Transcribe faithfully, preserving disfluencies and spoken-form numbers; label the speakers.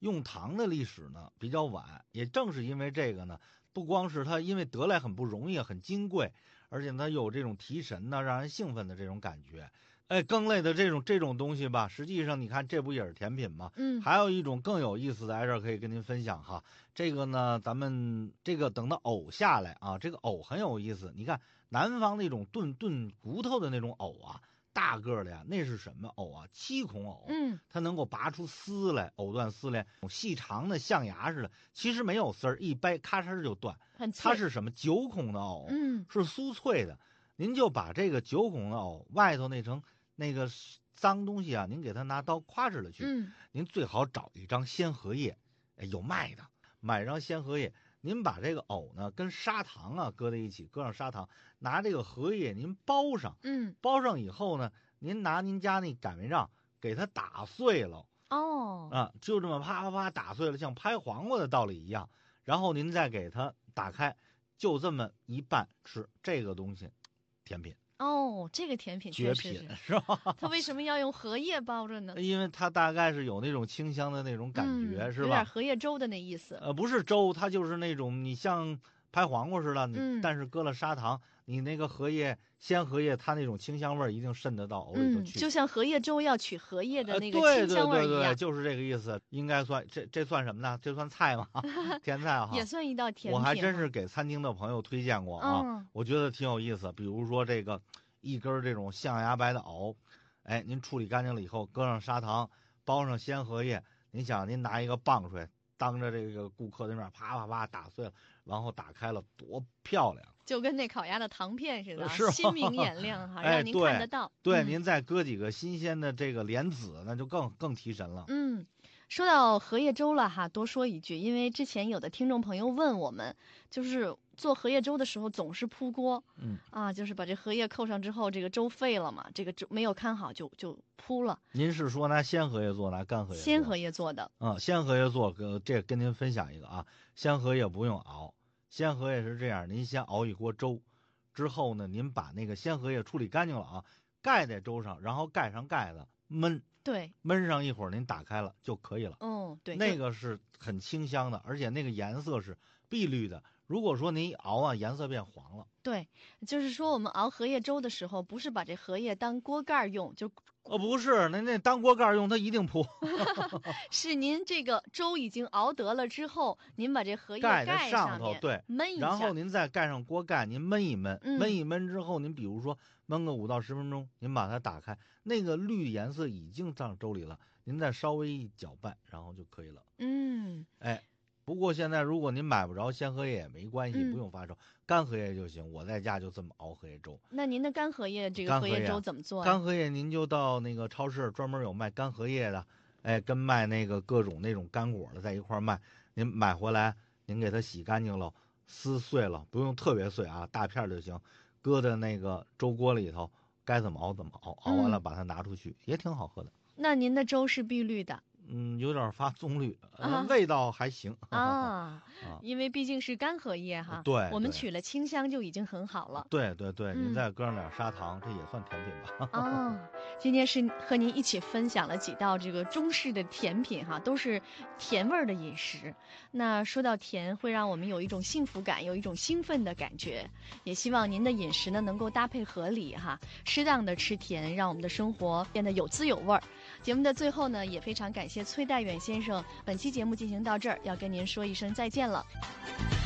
Speaker 1: 用糖的历史呢比较晚，也正是因为这个呢，不光是它因为得来很不容易很金贵，而且它有这种提神的让人兴奋的这种感觉。哎，羹类的这种这种东西吧，实际上你看这不也是甜品吗？
Speaker 2: 嗯，
Speaker 1: 还有一种更有意思的，在这儿可以跟您分享哈。这个呢，咱们这个等到藕下来啊，这个藕很有意思。你看南方那种炖炖骨头的那种藕啊，大个的呀，那是什么藕啊？七孔藕。
Speaker 2: 嗯，
Speaker 1: 它能够拔出丝来，藕断丝连，细长的象牙似的。其实没有丝儿，一掰咔嚓就断。
Speaker 2: 很脆。
Speaker 1: 它是什么？九孔的藕，
Speaker 2: 嗯，
Speaker 1: 是酥脆的。您就把这个九孔的藕外头那层那个脏东西啊，您给它拿刀夸哧了去。
Speaker 2: 嗯，
Speaker 1: 您最好找一张鲜荷叶，哎，有卖的，买张鲜荷叶。您把这个藕呢跟砂糖啊搁在一起，搁上砂糖，拿这个荷叶您包上。
Speaker 2: 嗯，
Speaker 1: 包上以后呢，您拿您家那擀面杖给它打碎了。
Speaker 2: 哦，
Speaker 1: 啊，就这么啪啪啪打碎了，像拍黄瓜的道理一样。然后您再给它打开，就这么一拌吃，这个东西，甜品。
Speaker 2: 哦，这个甜品
Speaker 1: 绝
Speaker 2: 确实
Speaker 1: 品是吧？
Speaker 2: 它为什么要用荷叶包着呢？
Speaker 1: 因为它大概是有那种清香的那种感觉，
Speaker 2: 嗯、
Speaker 1: 是吧？
Speaker 2: 有点荷叶粥的那意思。
Speaker 1: 呃，不是粥，它就是那种你像拍黄瓜似的，
Speaker 2: 嗯，
Speaker 1: 但是搁了砂糖，你那个荷叶鲜荷叶，它那种清香味儿一定渗得到藕里头去。
Speaker 2: 嗯，就像荷叶粥要取荷叶的那个
Speaker 1: 呃、
Speaker 2: 清香味儿一样。
Speaker 1: 对对对对，就是这个意思。应该算这这算什么呢？这算菜吗？甜菜哈，
Speaker 2: 也算一道甜品。
Speaker 1: 我还真是给餐厅的朋友推荐过啊，
Speaker 2: 嗯、
Speaker 1: 我觉得挺有意思。比如说这个一根这种象牙白的藕，哎，您处理干净了以后，搁上砂糖，包上鲜荷叶。您想，您拿一个棒槌，当着这个顾客的面啪啪啪打碎了，然后打开了，多漂亮！
Speaker 2: 就跟那烤鸭的糖片似的，
Speaker 1: 是
Speaker 2: 心明眼亮哈，
Speaker 1: 哎、
Speaker 2: 让您看得到。
Speaker 1: 对，
Speaker 2: 嗯、
Speaker 1: 您再搁几个新鲜的这个莲子，那就更更提神了。
Speaker 2: 嗯。说到荷叶粥了哈，多说一句，因为之前有的听众朋友问我们，就是做荷叶粥的时候总是扑锅，
Speaker 1: 嗯
Speaker 2: 啊，就是把这荷叶扣上之后，这个粥沸了嘛，这个粥没有看好就就扑了。
Speaker 1: 您是说拿鲜荷叶做，拿干荷叶做？
Speaker 2: 鲜荷叶做的。
Speaker 1: 嗯，鲜荷叶做，跟这跟您分享一个啊，鲜荷叶不用熬，鲜荷叶是这样，您先熬一锅粥，之后呢，您把那个鲜荷叶处理干净了啊，盖在粥上，然后盖上盖子焖。
Speaker 2: 对，
Speaker 1: 焖上一会儿，您打开了就可以了。
Speaker 2: 嗯，对，
Speaker 1: 那个是很清香的，而且那个颜色是碧绿的。如果说您一熬啊，颜色变黄了。
Speaker 2: 对，就是说我们熬荷叶粥的时候，不是把这荷叶当锅盖用，就
Speaker 1: 哦，不是，那那当锅盖用，它一定扑。
Speaker 2: 是您这个粥已经熬得了之后，您把这荷叶
Speaker 1: 盖
Speaker 2: 在
Speaker 1: 上头，对，
Speaker 2: 焖一下，
Speaker 1: 然后您再盖上锅盖，您焖一焖，
Speaker 2: 嗯、
Speaker 1: 焖一焖之后，您比如说焖个五到十分钟，您把它打开，那个绿颜色已经上粥里了，您再稍微一搅拌，然后就可以了。
Speaker 2: 嗯，
Speaker 1: 哎。不过现在如果您买不着鲜荷叶也没关系，
Speaker 2: 嗯、
Speaker 1: 不用发愁，干荷叶就行。我在家就这么熬荷叶粥。
Speaker 2: 那您的干荷叶这个荷叶粥怎么做呀？
Speaker 1: 干荷叶您就到那个超市专门有卖干荷叶的，哎，跟卖那个各种那种干果的在一块卖。您买回来，您给它洗干净了，撕碎了，不用特别碎啊，大片就行，搁在那个粥锅里头，该怎么熬怎么熬，熬完了把它拿出去，嗯、也挺好喝的。
Speaker 2: 那您的粥是碧绿的？
Speaker 1: 嗯，有点发棕绿，呃
Speaker 2: 啊、
Speaker 1: 味道还行
Speaker 2: 啊，因为毕竟是干荷叶哈，
Speaker 1: 对，
Speaker 2: 我们取了清香就已经很好了。
Speaker 1: 对对对，
Speaker 2: 嗯、
Speaker 1: 您再搁上点砂糖，这也算甜品吧？
Speaker 2: 啊，今天是和您一起分享了几道这个中式的甜品哈，都是甜味儿的饮食。那说到甜，会让我们有一种幸福感，有一种兴奋的感觉。也希望您的饮食呢能够搭配合理哈，适当的吃甜，让我们的生活变得有滋有味儿。节目的最后呢，也非常感谢崔代远先生，本期节目进行到这儿，要跟您说一声再见了。